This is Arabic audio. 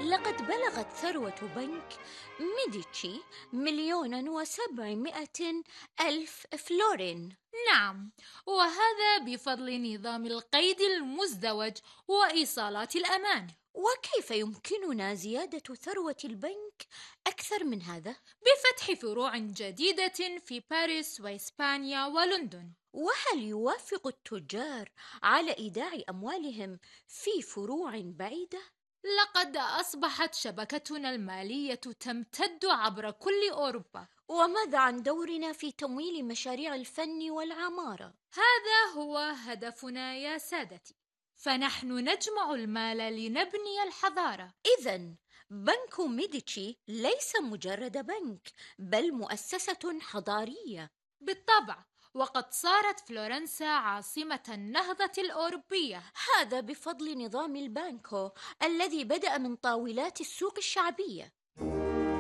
لقد بلغت ثروة بنك ميديتشي 1,700,000 فلورين. نعم، وهذا بفضل نظام القيد المزدوج وإيصالات الأمان. وكيف يمكننا زيادة ثروة البنك أكثر من هذا؟ بفتح فروع جديدة في باريس وإسبانيا ولندن. وهل يوافق التجار على إيداع أموالهم في فروع بعيدة؟ لقد أصبحت شبكتنا المالية تمتد عبر كل أوروبا. وماذا عن دورنا في تمويل مشاريع الفن والعمارة؟ هذا هو هدفنا يا سادتي، فنحن نجمع المال لنبني الحضارة. إذن بنك ميديتشي ليس مجرد بنك، بل مؤسسة حضارية. بالطبع، وقد صارت فلورنسا عاصمة النهضة الأوروبية. هذا بفضل نظام البانكو الذي بدأ من طاولات السوق الشعبية.